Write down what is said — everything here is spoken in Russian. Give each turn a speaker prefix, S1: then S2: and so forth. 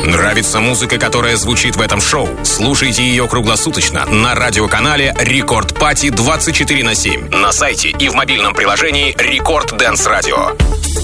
S1: Нравится музыка, которая звучит в этом шоу? Слушайте ее круглосуточно на радиоканале Рекорд Пати 24/7, на сайте и в мобильном приложении Рекорд Дэнс Радио.